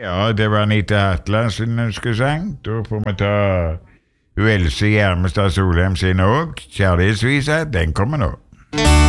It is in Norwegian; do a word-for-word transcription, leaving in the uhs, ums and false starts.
Ja, det var Anita Hatland sin ønskesang. Da får vi ta Else Gjermestad Solheim sin òg. Kjærlighetsvisa, den kommer nå.